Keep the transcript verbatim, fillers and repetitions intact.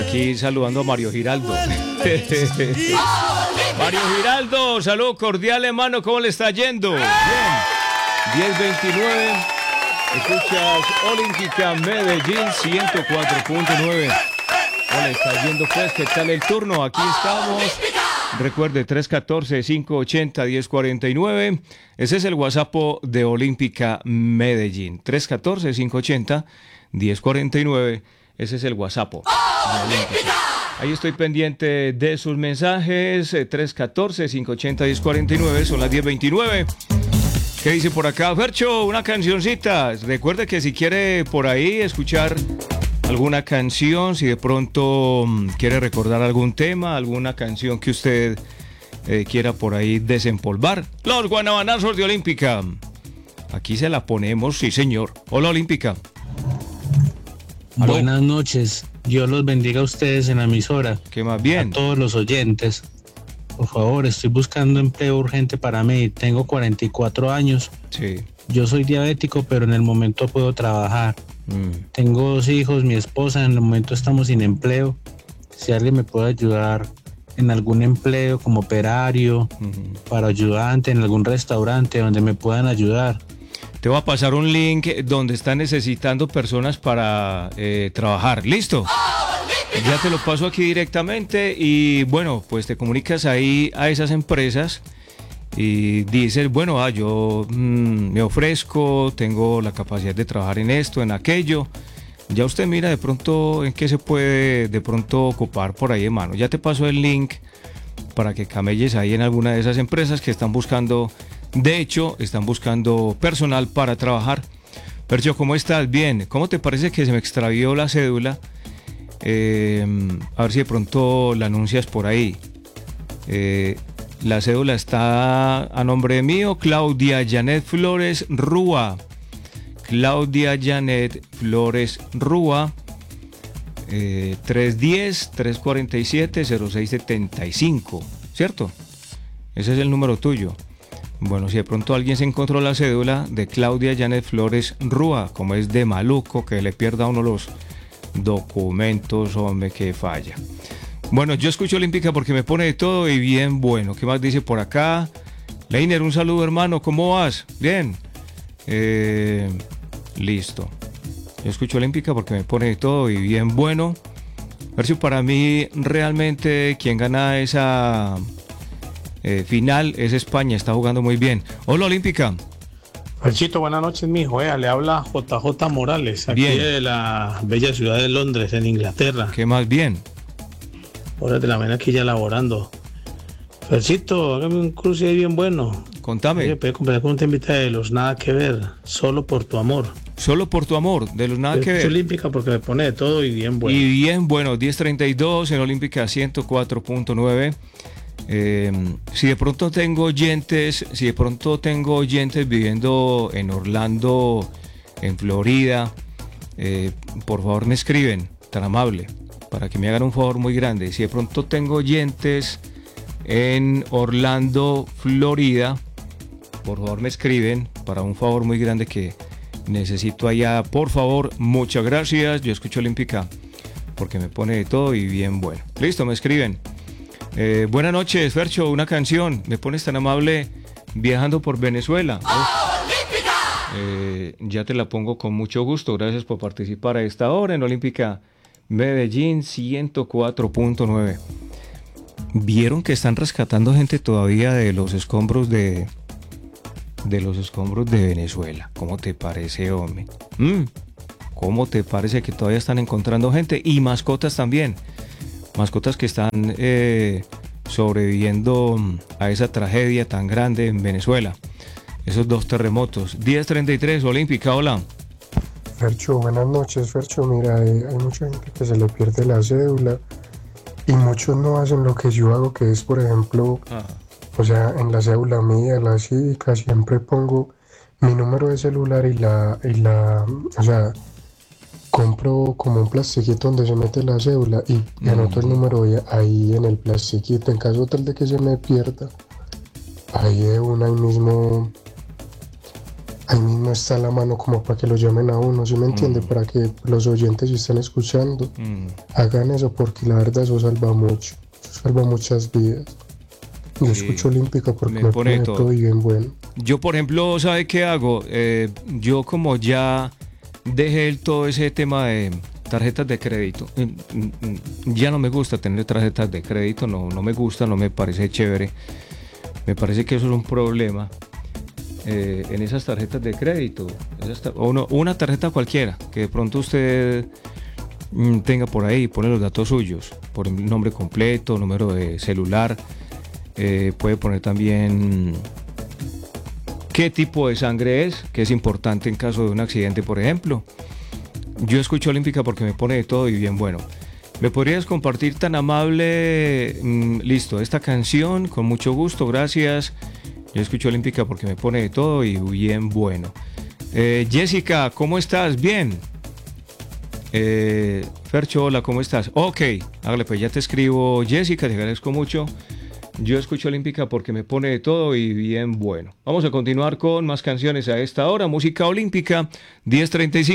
aquí saludando a Mario Giraldo. Mario Giraldo, salud cordial, hermano, ¿cómo le está yendo? Bien. diez veintinueve, escuchas Olímpica Medellín ciento cuatro punto nueve. ¿Cómo le está yendo pues? ¿Qué tal el turno? Aquí estamos. Recuerde, tres uno cuatro, cinco ocho cero, uno cero cuatro nueve. Ese es el WhatsApp de Olímpica Medellín. tres uno cuatro, cinco ocho cero, uno cero cuatro nueve. Ese es el WhatsApp de Olímpica. Ahí estoy pendiente de sus mensajes. tres uno cuatro, cinco ocho cero, uno cero cuatro nueve. Son las diez veintinueve. ¿Qué dice por acá? Fercho, una cancioncita. Recuerde que si quiere por ahí escuchar alguna canción, si de pronto um, quiere recordar algún tema, alguna canción que usted eh, quiera por ahí desempolvar. Los guanabanazos de Olímpica. Aquí se la ponemos, sí señor. Hola Olímpica. ¿Aló? Buenas noches. Dios los bendiga a ustedes en la emisora. ¿Qué más bien? A todos los oyentes. Por favor, estoy buscando empleo urgente para mí. Tengo cuarenta y cuatro años. Sí. Yo soy diabético, pero en el momento puedo trabajar. Mm. Tengo dos hijos, mi esposa. En el momento estamos sin empleo. Si alguien me puede ayudar en algún empleo como operario, uh-huh. para ayudante, en algún restaurante donde me puedan ayudar. Te voy a pasar un link donde están necesitando personas para eh, trabajar. ¿Listo? Ya te lo paso aquí directamente y bueno, pues te comunicas ahí a esas empresas y dices, bueno, ah, yo mmm, me ofrezco, tengo la capacidad de trabajar en esto, en aquello. Ya usted mira de pronto en qué se puede de pronto ocupar por ahí, hermano. Ya te paso el link para que camelles ahí en alguna de esas empresas que están buscando, de hecho, están buscando personal para trabajar. Percho, ¿cómo estás? Bien. ¿Cómo te parece que se me extravió la cédula? Eh, a ver si de pronto la anuncias por ahí. Eh, la cédula está a nombre mío, Claudia Janet Flores Rúa. Claudia Janet Flores Rúa. Eh, tres uno cero, tres cuatro siete, cero seis siete cinco, ¿cierto? Ese es el número tuyo. Bueno, si de pronto alguien se encontró la cédula de Claudia Janet Flores Rúa, como es de maluco que le pierda a uno los documentos, hombre, que falla. Bueno, yo escucho Olímpica porque me pone de todo y bien bueno. ¿Qué más dice por acá? Leiner, un saludo, hermano, ¿cómo vas? Bien. Eh, listo. Yo escucho Olímpica porque me pone de todo y bien bueno. A ver si para mí realmente quien gana esa eh, final es España, está jugando muy bien. Hola Olímpica. Ferchito, buenas noches, mijo. Eh, le habla J J Morales, aquí bien. De la bella ciudad de Londres, en Inglaterra. ¿Qué más bien? Horas de la mañana aquí ya laborando. Ferchito, hágame un cruce ahí bien bueno. Contame. Oye, puede comprar con un temita de los Nada Que Ver, Solo por tu amor. Solo por tu amor, de los Nada Yo Que Ver. Olímpica porque me pone de todo y bien bueno. Y bien bueno, diez treinta y dos en Olímpica ciento cuatro punto nueve. Eh, si de pronto tengo oyentes, si de pronto tengo oyentes viviendo en Orlando, en Florida, eh, por favor me escriben, tan amable, para que me hagan un favor muy grande. Si de pronto tengo oyentes en Orlando, Florida, por favor me escriben para un favor muy grande que necesito allá. Por favor, muchas gracias. Yo escucho Olímpica porque me pone de todo y bien bueno. Listo, me escriben. Eh, buenas noches, Fercho, una canción. Me pones tan amable, Viajando por Venezuela. Eh, ya te la pongo con mucho gusto. Gracias por participar a esta hora en Olímpica Medellín ciento cuatro punto nueve. ¿Vieron que están rescatando gente todavía de los escombros de de los escombros de Venezuela? ¿Cómo te parece, hombre? ¿Mm? ¿Cómo te parece que todavía están encontrando gente? Y mascotas también. Mascotas que están eh, sobreviviendo a esa tragedia tan grande en Venezuela. Esos dos terremotos. diez treinta y tres, Olímpica, hola. Fercho, buenas noches, Fercho. Mira, eh, hay mucha gente que se le pierde la cédula y muchos no hacen lo que yo hago, que es, por ejemplo, ah. o sea, en la cédula mía, la cívica, siempre pongo mi número de celular y la, y la, o sea, compro como un plastiquito donde se mete la cédula y, y anoto el número ahí en el plastiquito. En caso tal de que se me pierda, ahí de una ahí mismo, ahí mismo está la mano como para que lo llamen a uno, ¿sí me entiende? Mm. Para que los oyentes si están escuchando mm. hagan eso, porque la verdad eso salva mucho, eso salva muchas vidas. Yo sí. escucho Olímpica porque me, me pone, pone todo. todo bien bueno. Yo, por ejemplo, ¿sabe qué hago? Eh, yo como ya dejé el, todo ese tema de tarjetas de crédito, ya no me gusta tener tarjetas de crédito, no, no me gusta, no me parece chévere, me parece que eso es un problema eh, en esas tarjetas de crédito, esas, o uno, una tarjeta cualquiera, que de pronto usted mm, tenga por ahí, pone los datos suyos, por el nombre completo, número de celular, eh, puede poner también qué tipo de sangre es, que es importante en caso de un accidente, por ejemplo. Yo escucho Olímpica porque me pone de todo y bien bueno. ¿Me podrías compartir tan amable? Mm, listo, esta canción, con mucho gusto, gracias. Yo escucho Olímpica porque me pone de todo y bien bueno. Eh, Jessica, ¿cómo estás? Bien. Eh, Fercho, hola, ¿cómo estás? Ok, hágale, pues ya te escribo, Jessica, te agradezco mucho. Yo escucho Olímpica porque me pone de todo y bien bueno. Vamos a continuar con más canciones a esta hora. Música olímpica, diez treinta y cinco.